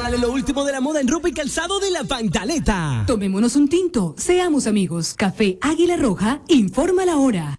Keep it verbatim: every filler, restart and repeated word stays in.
Dale lo último de la moda en ropa y calzado de La Pantaleta. Tomémonos un tinto, seamos amigos. Café Águila Roja, informa la hora.